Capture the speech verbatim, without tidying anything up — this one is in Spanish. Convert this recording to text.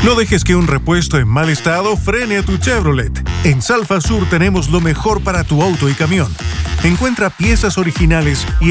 No dejes que un repuesto en mal estado frene a tu Chevrolet. En Salfa Sur tenemos lo mejor para tu auto y camión. Encuentra piezas originales y